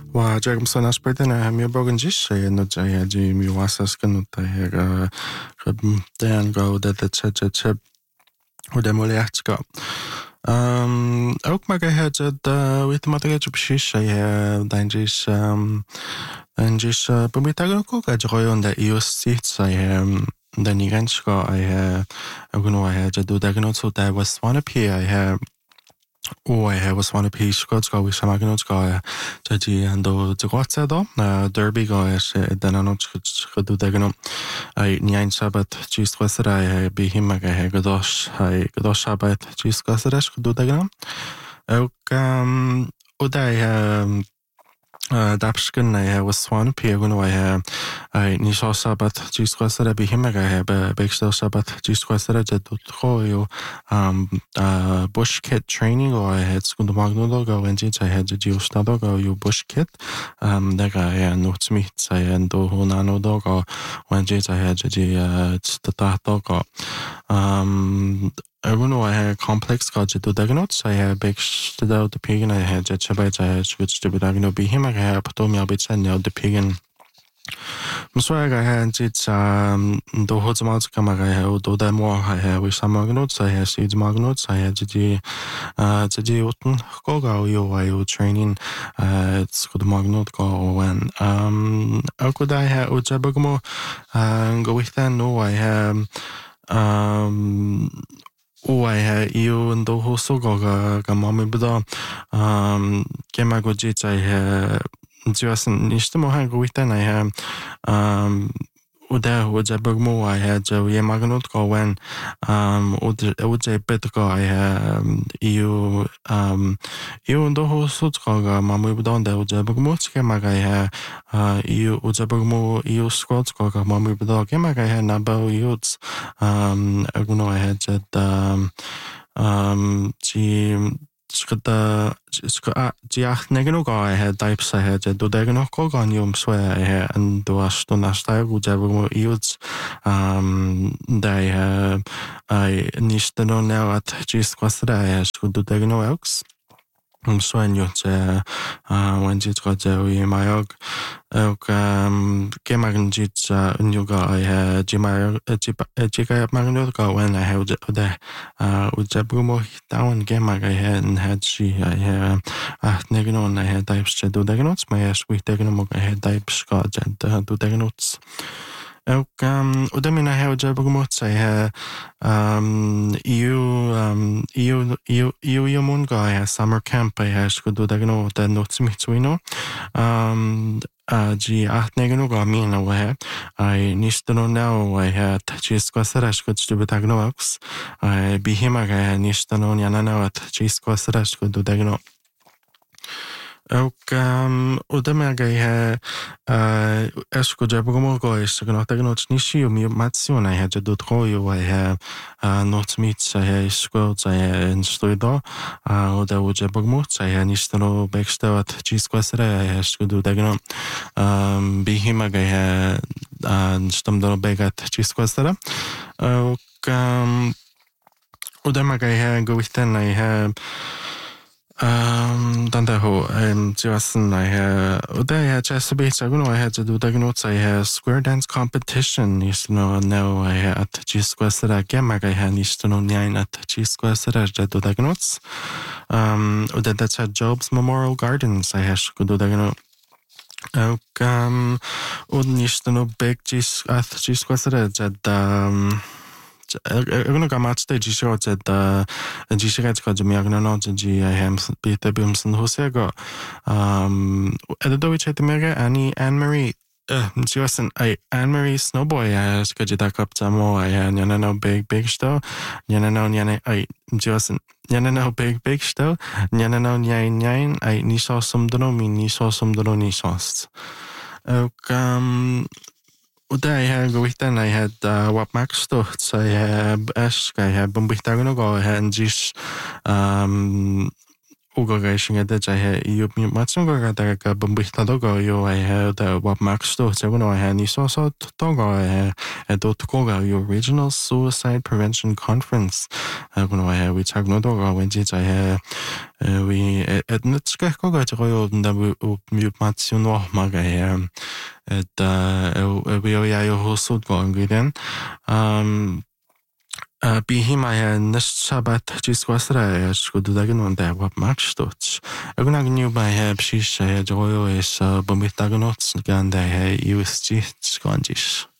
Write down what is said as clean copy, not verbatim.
وجاكم صناش بردنا هم يبغون جيش نوجا يجي ميواسس كنوتا هيرا ديان غو دادا تشاب ودمولي احتكا ook maar het weet maar dat je precies je dan is pumitago ook dat je on dat je ziet je dan niet eens ga je ook nog je doet dat genoeg zo dat was one up here je was one up here Scots go with some genoeg ga je en door de grootste dan derby ga je dan nog doet dat genoeg niet eens sabat juist was er je bij hem maar je gedos sabat juist was er doet dat genoeg ook och där dapsken jag var svan på och jag ni sa sabat just vad så där behimma jag bästa sabat just vad så där det tror ju bush kit training och jag skulle magno då gå en tid jag hade just då gå ju bush kit där jag nog smitt så jag ändå hon anno då gå och en tid jag hade det då gå Everyone I had complex culture to diagnose. I had big stood out the pagan. I had jet shabbats. I had switched to diagnose be him. I had put me a bit and now the pagan. Mswag I had it's do hot amounts come I had do that more. I had with some magnots. I had seeds magnots. I had the Uten Goga you training it's good magnot go when how could I have Ujabagmo go with that? No, I have eu ando hoso ga mami bda kema go jita juasen niste mo ha go ita na Uda uja bagmo I had ye magnot go when uja bet go I eu ando hoso ga mami bda da uja bagmo kema ga eu uja bagmo eu squad ga mami bda kema ga na ba youths agno I had Diach negin go I had types I had do degin go on you swear I had and do us to nasta go jabo youths they I niste no now at just kwastra I should do degin oaks so en ju when it got we mayog ook kemagen jit unjuga I jimar jika magnot go when I had the ujabrumo down gemag I had she I had negin I had types to do degnots my sweet degnomog I had types got and do degnots ook och mina här jobbar sig EU mun guy summer camp I skulle då nå den något som inte så ino G 8 ga mina wa I niste no now I had just kwasarash kut stu betagnox I bihima ga niste no yana na at just kwasarash kut do dagno ook udemega je esko jabgomo go is no tegno nishi mi matsiona je do troju je not mit je sko je instruido oda ujabgomo je nistano backstawat chisko sere je sko do tegno bihima ga je stam do begat chisko sere ook udemega je go within je dan där ho juasen I där Chesapeake I had to do diagnose I had square dance competition is no now I had just kwasera gemma I had is no nine at just kwasera do diagnose och that's at Jobs Memorial Gardens I had to do diagnose och och nisto no big just kwasera Ugno gamat de jisho at jishigat ko jamiagno no ji I ham Peter Bimson Hosego do chat mega Anne Marie Josen Anne Marie Snowboy ska jita kaptamo nyana no big sto nyana no nyana Josen nyana no big sto nyana no nyain ni so som dono ni so som dono ni sost och och där jag går utan I had what max stort så jag ska jag bombitagono gå en jis ugagáisingada iú matsungaga bumbitaloga iú de what maxto seguno ní sósá toga dótukoga iú Regional Suicide Prevention Conference guno we tagnodoga wenji we etnitskega joyo da mute matsuno maga we yo hosud go angiden Bihima nishabat chisquasra scududagan on the web match dots. Agunagnu by Pshish Joyo is Bumitagonots Ganda USG Scondish.